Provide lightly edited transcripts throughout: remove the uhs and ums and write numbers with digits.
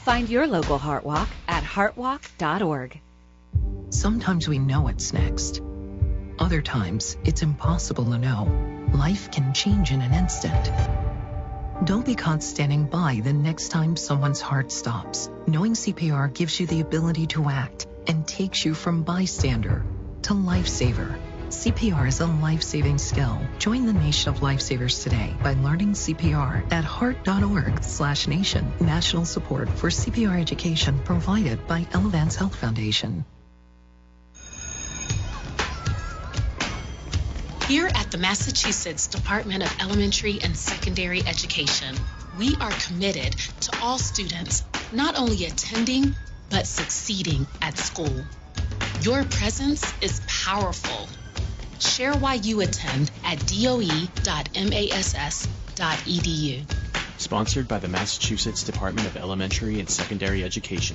Find your local Heart Walk at heartwalk.org. Sometimes we know what's next. Other times, it's impossible to know. Life can change in an instant. Don't be caught standing by the next time someone's heart stops. Knowing CPR gives you the ability to act and takes you from bystander to lifesaver. CPR is a life-saving skill. Join the nation of lifesavers today by learning CPR at heart.org/nation. National support for CPR education provided by Elevance Health Foundation. Here at the Massachusetts Department of Elementary and Secondary Education, we are committed to all students not only attending, but succeeding at school. Your presence is powerful. Share why you attend at doe.mass.edu. Sponsored by the Massachusetts Department of Elementary and Secondary Education.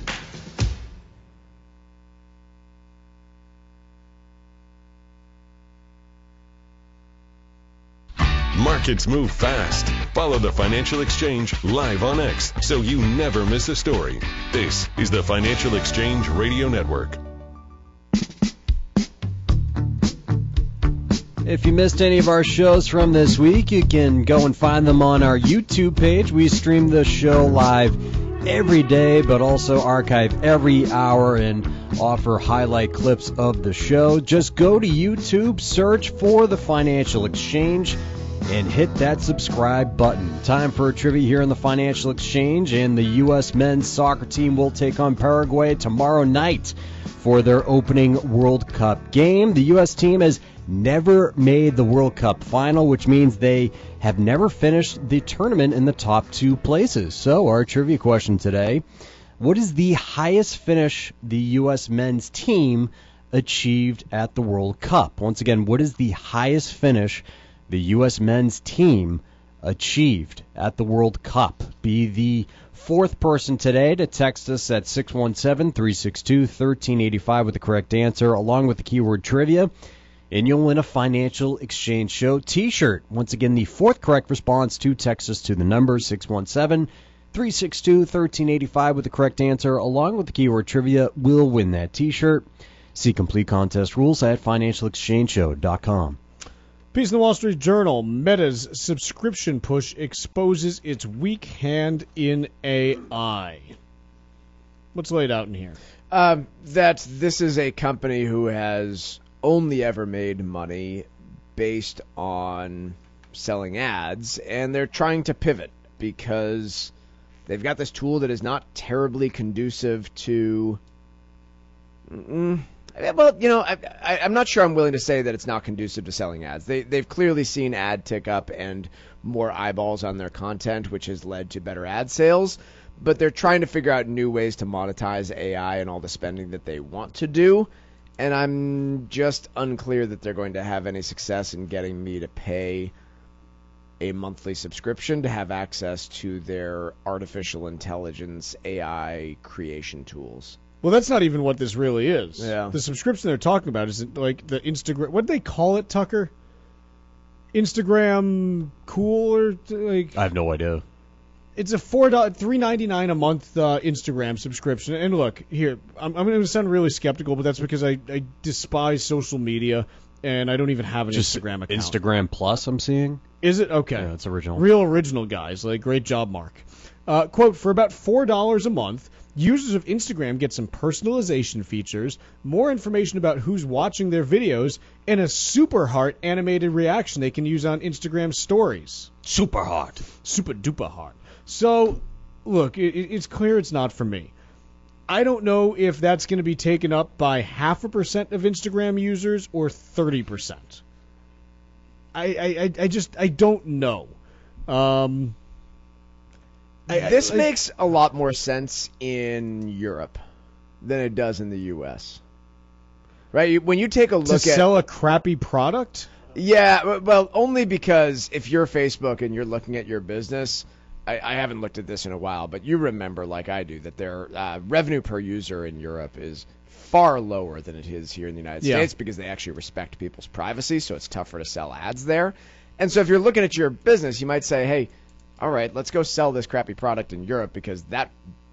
Markets move fast. Follow the Financial Exchange live on X so you never miss a story. This is the Financial Exchange Radio Network. If you missed any of our shows from this week, you can go and find them on our YouTube page. We stream the show live every day, but also archive every hour and offer highlight clips of the show. Just go to YouTube, search for the Financial Exchange, and hit that subscribe button. Time for a trivia here in the Financial Exchange, and the U.S. men's soccer team will take on Paraguay tomorrow night for their opening World Cup game. The U.S. team has never made the World Cup final, which means they have never finished the tournament in the top two places. So our trivia question today, what is the highest finish the U.S. men's team achieved at the World Cup? Once again, what is the highest finish the U.S. men's team achieved at the World Cup? Be the fourth person today to text us at 617-362-1385 with the correct answer, along with the keyword trivia, and you'll win a Financial Exchange Show t-shirt. Once again, the fourth correct response to text us to the number 617-362-1385 with the correct answer, along with the keyword trivia, will win that t-shirt. See complete contest rules at financialexchangeshow.com. Piece in the Wall Street Journal, Meta's subscription push exposes its weak hand in AI. What's laid out in here? That this is a company who has only ever made money based on selling ads, and they're trying to pivot because they've got this tool that is not terribly conducive to... Well, you know, I'm not sure I'm willing to say that it's not conducive to selling ads. They've clearly seen ad tick up and more eyeballs on their content, which has led to better ad sales. But they're trying to figure out new ways to monetize AI and all the spending that they want to do. And I'm just unclear that they're going to have any success in getting me to pay a monthly subscription to have access to their artificial intelligence AI creation tools. Well, that's not even what this really is. Yeah. The subscription they're talking about is like the Instagram. What do they call it, Tucker? Instagram Cool or like? I have no idea. It's a $3.99 a month Instagram subscription. And look, here, I'm going to sound really skeptical, but that's because I despise social media and I don't even have an Instagram account. Instagram Plus, I'm seeing. Is it? Okay. Yeah, it's original. Real original, guys. Like, great job, Mark. Quote, for about $4 a month, users of Instagram get some personalization features, more information about who's watching their videos, and a super heart animated reaction they can use on Instagram stories. Super heart. Super duper heart. So, look, it's clear it's not for me. I don't know if that's going to be taken up by 0.5% of Instagram users or 30%. I don't know. This makes a lot more sense in Europe than it does in the U.S. Right? When you take a look to sell a crappy product? Yeah, well, only because if you're Facebook and you're looking at your business, I haven't looked at this in a while, but you remember, like I do, that their revenue per user in Europe is far lower than it is here in the United States because they actually respect people's privacy, so it's tougher to sell ads there. And so if you're looking at your business, you might say, hey, all right, let's go sell this crappy product in Europe because that